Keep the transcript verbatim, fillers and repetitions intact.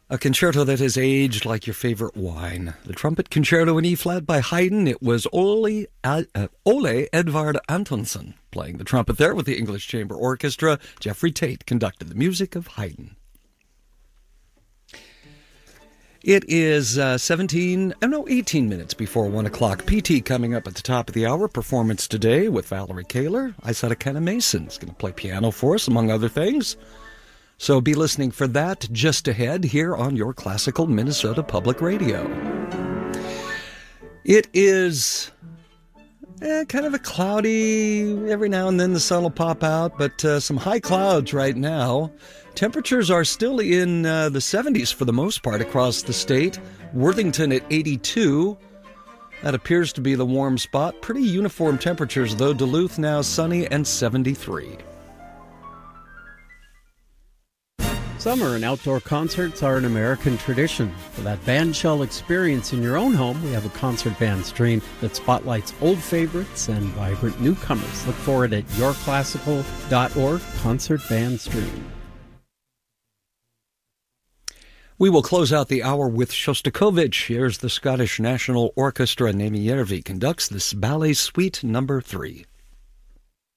A concerto that has aged like your favorite wine. The Trumpet Concerto in E-flat by Haydn. It was Ole, uh, Ole Edvard Antonsen playing the trumpet there with the English Chamber Orchestra. Jeffrey Tate conducted the music of Haydn. It is uh, seventeen, oh no, eighteen minutes before one o'clock. P T coming up at the top of the hour. Performance today with Valerie Kaler. Isetta Kenna Mason's going to play piano for us, among other things. So be listening for that just ahead here on your classical Minnesota Public Radio. It is eh, kind of a cloudy, every now and then the sun will pop out, but uh, some high clouds right now. Temperatures are still in uh, the seventies for the most part across the state. Worthington at eighty-two. That appears to be the warm spot. Pretty uniform temperatures, though. Duluth now sunny and seventy-three. Summer and outdoor concerts are an American tradition. For that bandshell experience in your own home, we have a concert band stream that spotlights old favorites and vibrant newcomers. Look for it at your classical dot org, Concert Band Stream. We will close out the hour with Shostakovich. Here's the Scottish National Orchestra. Nemi Järvi conducts this ballet suite number three.